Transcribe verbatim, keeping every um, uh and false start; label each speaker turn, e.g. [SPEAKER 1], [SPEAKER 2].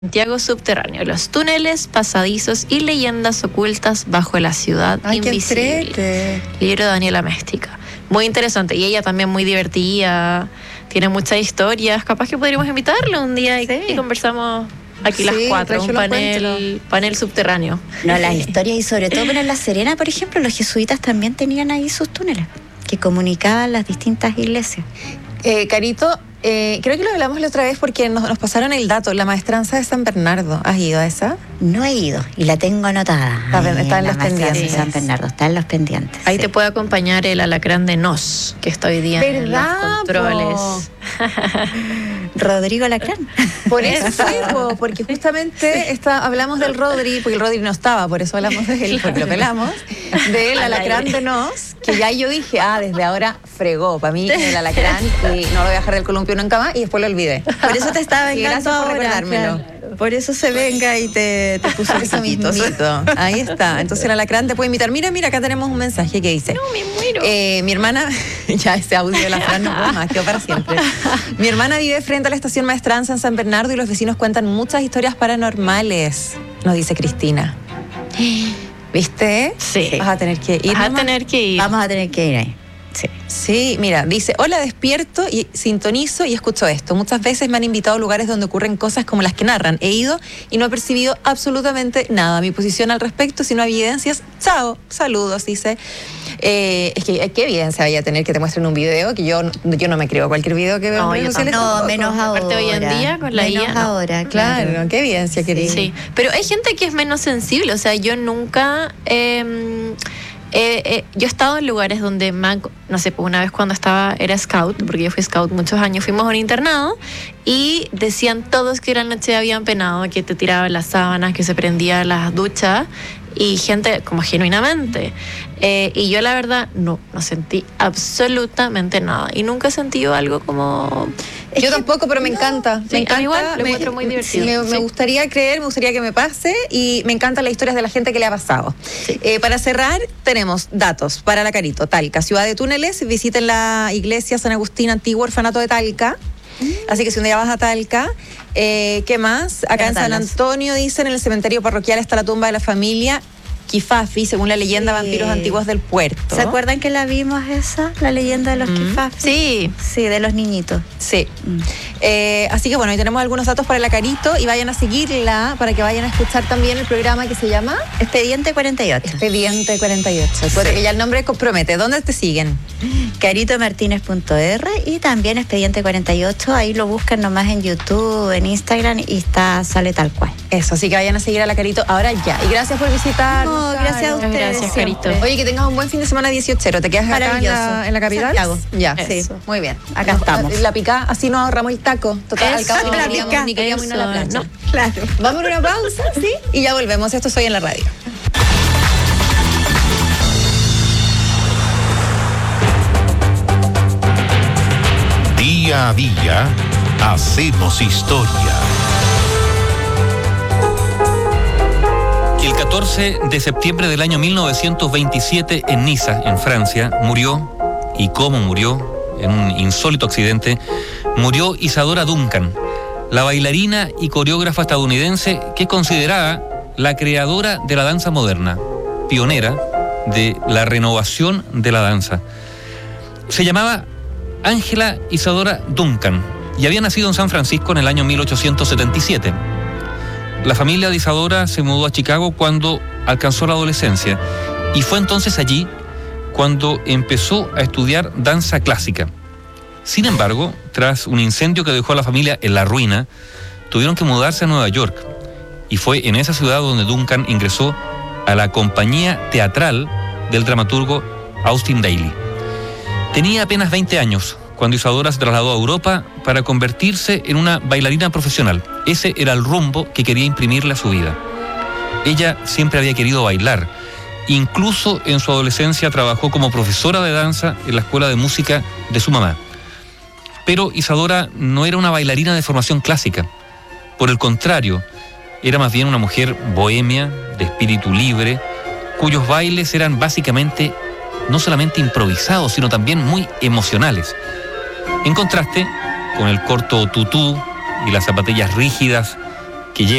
[SPEAKER 1] Santiago subterráneo, los túneles, pasadizos y leyendas ocultas bajo la ciudad
[SPEAKER 2] Ay,
[SPEAKER 1] invisible.
[SPEAKER 2] Qué
[SPEAKER 1] Libro de Daniela Méstica. Muy interesante. Y ella también muy divertida, tiene muchas historias. Capaz que podríamos invitarla un día y, sí. y conversamos aquí sí, las cuatro, un panel, panel subterráneo.
[SPEAKER 2] No, las historias, y sobre todo en La Serena, por ejemplo, los jesuitas también tenían ahí sus túneles que comunicaban las distintas iglesias.
[SPEAKER 3] Eh, Carito, eh, creo que lo hablamos la otra vez porque nos, nos pasaron el dato, la maestranza de San Bernardo. ¿Has ido a esa?
[SPEAKER 2] No he ido y la tengo anotada.
[SPEAKER 3] Está, ahí, está en los pendientes.
[SPEAKER 2] De San Bernardo, está en los pendientes.
[SPEAKER 1] Ahí
[SPEAKER 2] sí.
[SPEAKER 1] te puede acompañar el alacrán de Nos, que está hoy día
[SPEAKER 3] ¿verdad,
[SPEAKER 1] en los controles.
[SPEAKER 2] Rodrigo Alacrán.
[SPEAKER 3] Por eso fue, porque justamente está, hablamos del Rodri, porque el Rodri no estaba, por eso hablamos de él, porque lo pelamos, del alacrán de Nos, que ya yo dije, ah, desde ahora fregó, para mí el alacrán, y no lo voy a dejar del columpio nunca más, y después lo olvidé.
[SPEAKER 2] Por eso te estaba vengando
[SPEAKER 3] gracias por
[SPEAKER 2] ahora,
[SPEAKER 3] recordármelo.
[SPEAKER 2] Claro. Por eso se venga y te, te puso
[SPEAKER 3] eso mismo. Ahí está. Entonces el alacrán te puede invitar. Mira, mira, acá tenemos un mensaje que dice.
[SPEAKER 1] No, me muero.
[SPEAKER 3] Eh, mi hermana, ya ese audio de la Fran no puedo más, quedó para siempre. Mi hermana vive frente a la estación Maestranza en San Bernardo y los vecinos cuentan muchas historias paranormales, nos dice Cristina. ¿Viste?
[SPEAKER 1] Sí.
[SPEAKER 3] Vas a tener que ir.
[SPEAKER 1] Vas a tener que ir.
[SPEAKER 2] Vamos a tener que ir ahí.
[SPEAKER 3] Sí. Sí, mira, dice, hola, despierto y sintonizo y escucho esto. Muchas veces me han invitado a lugares donde ocurren cosas como las que narran. He ido y no he percibido absolutamente nada. Mi posición al respecto, si no hay evidencias, chao, saludos, dice. Eh, es que, ¿qué evidencia vaya a tener que te muestren un video? Que yo, yo no me creo cualquier video que veo
[SPEAKER 1] no,
[SPEAKER 3] en redes sociales.
[SPEAKER 2] No, menos ahora.
[SPEAKER 1] Aparte hoy en día con la
[SPEAKER 2] menos
[SPEAKER 1] I A. No.
[SPEAKER 2] ahora, claro.
[SPEAKER 3] Claro, ¿qué evidencia querés?
[SPEAKER 1] Sí, pero hay gente que es menos sensible. O sea, yo nunca... Eh, Eh, eh, yo he estado en lugares donde, man, no sé, una vez cuando estaba, era scout, porque yo fui scout muchos años, fuimos a un internado y decían todos que la noche habían penado, que te tiraban las sábanas, que se prendían las duchas y gente como genuinamente. Eh, y yo la verdad no, no sentí absolutamente nada y nunca he sentido algo como...
[SPEAKER 3] Yo tampoco, pero me no, encanta.
[SPEAKER 1] Sí,
[SPEAKER 3] me encanta.
[SPEAKER 1] Igual, lo
[SPEAKER 3] me,
[SPEAKER 1] encuentro muy divertido.
[SPEAKER 3] Me,
[SPEAKER 1] sí.
[SPEAKER 3] me gustaría creer, me gustaría que me pase y me encantan las historias de la gente que le ha pasado. Sí. Eh, para cerrar, tenemos datos para la Carito. Talca, ciudad de túneles, visiten la iglesia San Agustín, antiguo orfanato de Talca. Mm. Así que si un día vas a Talca, eh, ¿qué más? Acá en San Antonio, dicen, en el cementerio parroquial está la tumba de la familia Kifafi, según la leyenda, sí. Vampiros antiguos del puerto.
[SPEAKER 2] ¿Se acuerdan que la vimos esa? La leyenda de los mm. Kifafi.
[SPEAKER 1] Sí.
[SPEAKER 2] Sí, de los niñitos.
[SPEAKER 3] Sí. Mm. Eh, así que bueno, hoy tenemos algunos datos para la Carito y vayan a seguirla para que vayan a escuchar también el programa que se llama
[SPEAKER 2] Expediente cuarenta y ocho.
[SPEAKER 3] Expediente cuarenta y ocho. Sí. Porque ya el nombre compromete. ¿Dónde te siguen?
[SPEAKER 2] carito martínez punto r y también Expediente cuarenta y ocho. Ahí lo buscan nomás en YouTube, en Instagram y está, sale tal cual.
[SPEAKER 3] Eso, así que vayan a seguir a la Carito ahora ya. Y gracias por visitar.
[SPEAKER 2] No, gracias a ustedes.
[SPEAKER 1] Gracias, Carito.
[SPEAKER 3] Oye, que tengas un buen fin de semana dieciochero. ¿Te quedas acá en la, en la capital?
[SPEAKER 2] Santiago.
[SPEAKER 3] Ya,
[SPEAKER 2] eso.
[SPEAKER 3] Sí, muy bien.
[SPEAKER 2] Acá
[SPEAKER 3] Nos,
[SPEAKER 2] estamos.
[SPEAKER 3] La pica, así nos ahorramos el taco. Total,
[SPEAKER 2] eso,
[SPEAKER 3] al cabo
[SPEAKER 2] la
[SPEAKER 3] no queríamos, ni queríamos ir a la plancha.
[SPEAKER 2] No, claro.
[SPEAKER 3] Vamos a una pausa, ¿sí? Y ya volvemos. Esto soy en la radio.
[SPEAKER 4] Día a día, hacemos historia.
[SPEAKER 5] El catorce de septiembre del año mil novecientos veintisiete en Niza, en Francia, murió, y cómo murió, en un insólito accidente, murió Isadora Duncan, la bailarina y coreógrafa estadounidense que es considerada la creadora de la danza moderna, pionera de la renovación de la danza. Se llamaba Ángela Isadora Duncan y había nacido en San Francisco en el año mil ochocientos setenta y siete. La familia de Isadora se mudó a Chicago cuando alcanzó la adolescencia y fue entonces allí cuando empezó a estudiar danza clásica. Sin embargo, tras un incendio que dejó a la familia en la ruina, tuvieron que mudarse a Nueva York y fue en esa ciudad donde Duncan ingresó a la compañía teatral del dramaturgo Austin Daly. Tenía apenas veinte años cuando Isadora se trasladó a Europa para convertirse en una bailarina profesional. Ese era el rumbo que quería imprimirle a su vida. Ella siempre había querido bailar. Incluso en su adolescencia trabajó como profesora de danza en la escuela de música de su mamá. Pero Isadora no era una bailarina de formación clásica. Por el contrario, era más bien una mujer bohemia, de espíritu libre, cuyos bailes eran básicamente no solamente improvisados, sino también muy emocionales. En contraste con el corto tutú y las zapatillas rígidas que lleva